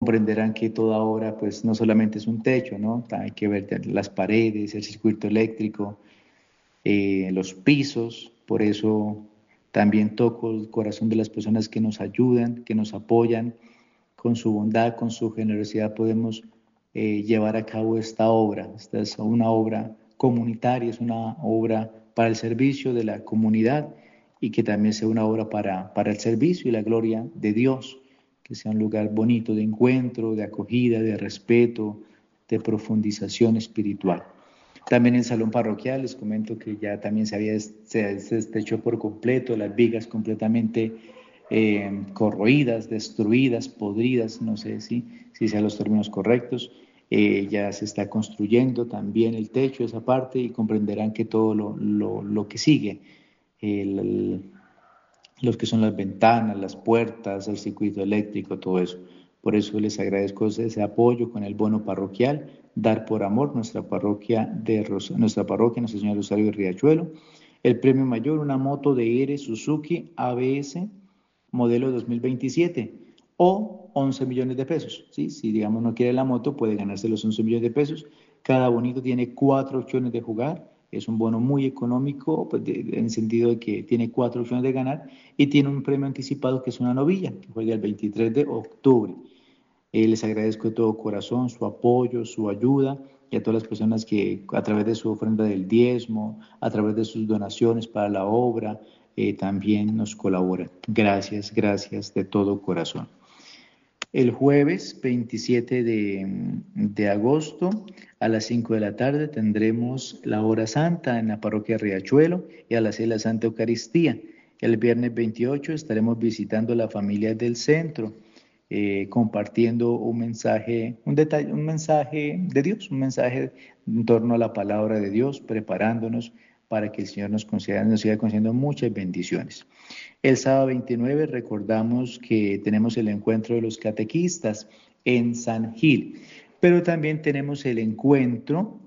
comprenderán que toda obra pues no solamente es un techo, ¿no? Hay que ver las paredes, el circuito eléctrico, los pisos. Por eso también toco el corazón de las personas que nos ayudan, que nos apoyan. Con su bondad, con su generosidad podemos llevar a cabo esta obra. Esta es una obra comunitaria, es una obra para el servicio de la comunidad y que también sea una obra para el servicio y la gloria de Dios, que sea un lugar bonito de encuentro, de acogida, de respeto, de profundización espiritual. También el salón parroquial, les comento que ya también se destechó por completo, las vigas completamente corroídas, destruidas, podridas, no sé si sean los términos correctos. Ya se está construyendo también el techo, esa parte, y comprenderán que todo lo que sigue, los que son las ventanas, las puertas, el circuito eléctrico, todo eso. Por eso les agradezco ese apoyo con el bono parroquial, Dar por Amor, nuestra parroquia, Nuestra Señora Rosario de Riachuelo. El premio mayor, una moto de ERE Suzuki ABS, modelo 2027, o 11 millones de pesos. ¿Sí? Si, digamos, no quiere la moto, puede ganarse los 11 millones de pesos. Cada bonito tiene 4 opciones de jugar. Es un bono muy económico, pues en el sentido de que tiene 4 opciones de ganar y tiene un premio anticipado que es una novilla, que juega el 23 de octubre. Les agradezco de todo corazón su apoyo, su ayuda, y a todas las personas que a través de su ofrenda del diezmo, a través de sus donaciones para la obra, también nos colaboran. Gracias, gracias de todo corazón. El jueves 27 de agosto a las 5 de la tarde tendremos la hora santa en la parroquia Riachuelo y a las 6 la Santa Eucaristía. El viernes 28 estaremos visitando la familia del centro, compartiendo un mensaje de Dios, un mensaje en torno a la palabra de Dios, preparándonos para que el Señor nos siga concediendo muchas bendiciones. El sábado 29 recordamos que tenemos el encuentro de los catequistas en San Gil, pero también tenemos el encuentro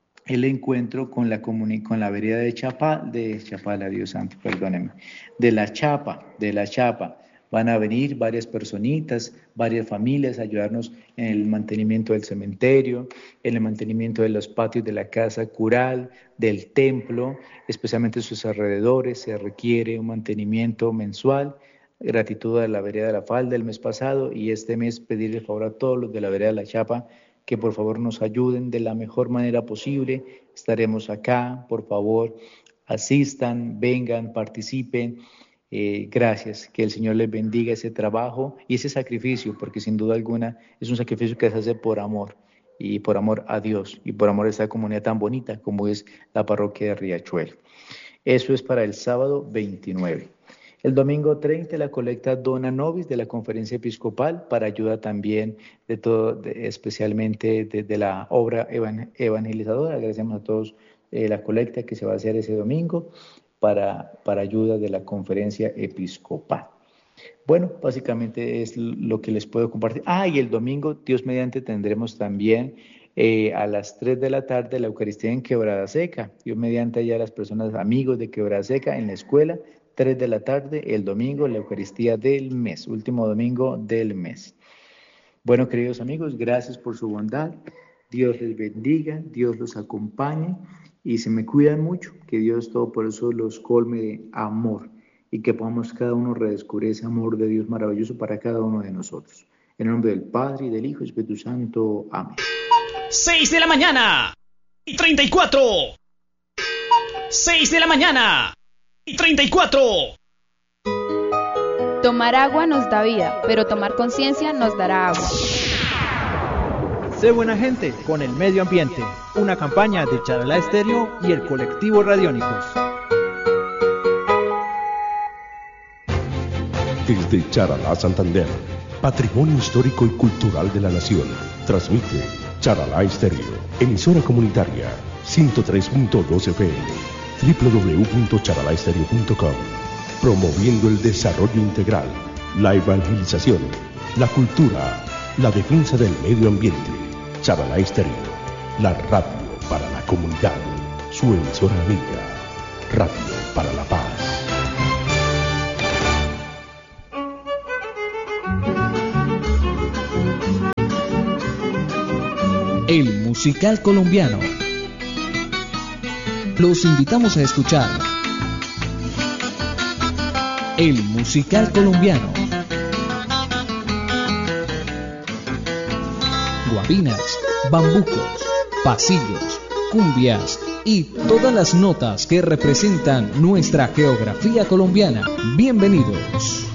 con la vereda de Chapala, Dios santo, perdónenme, de la Chapa. Van a venir varias personitas, varias familias a ayudarnos en el mantenimiento del cementerio, en el mantenimiento de los patios de la casa cural, del templo, especialmente sus alrededores. Se requiere un mantenimiento mensual. Gratitud a la vereda de la Falda el mes pasado, y este mes pedirle favor a todos los de la vereda de la Chapa que por favor nos ayuden de la mejor manera posible. Estaremos acá, por favor, asistan, vengan, participen. Gracias, que el Señor les bendiga ese trabajo y ese sacrificio, porque sin duda alguna es un sacrificio que se hace por amor, y por amor a Dios, y por amor a esta comunidad tan bonita como es la parroquia de Riachuelo. Eso es para el sábado 29. El domingo 30, la colecta Dona Nobis de la Conferencia Episcopal, para ayuda también especialmente de la obra evangelizadora. Agradecemos a todos la colecta que se va a hacer ese domingo para ayuda de la Conferencia Episcopal. Bueno, básicamente es lo que les puedo compartir. Y el domingo, Dios mediante, tendremos también a las 3 de la tarde la Eucaristía en Quebrada Seca. Dios mediante, ya las personas amigos de Quebrada Seca en la escuela, 3 de la tarde, el domingo, la Eucaristía del mes, último domingo del mes. Bueno, queridos amigos, gracias por su bondad. Dios les bendiga, Dios los acompañe y se me cuidan mucho. Que Dios todo por eso los colme de amor y que podamos cada uno redescubrir ese amor de Dios maravilloso para cada uno de nosotros. En el nombre del Padre, y del Hijo y del Espíritu Santo. Amén. 6 de la mañana y 34. 6 de la mañana y 34. Tomar agua nos da vida, pero tomar conciencia nos dará agua. Sé buena gente con el medio ambiente. Una campaña de Charalá Estéreo y el colectivo Radiónicos. Desde Charalá, Santander, patrimonio histórico y cultural de la nación, transmite Charalá Estéreo, emisora comunitaria, 103.2 FM, www.charalaestereo.com, promoviendo el desarrollo integral, la evangelización, la cultura, la defensa del medio ambiente. Charalá Estéreo, la radio para la comunidad, su emisora amiga, Radio para la Paz. El musical colombiano. Los invitamos a escuchar El musical colombiano. Guabinas, bambucos, pasillos, cumbias y todas las notas que representan nuestra geografía colombiana. Bienvenidos.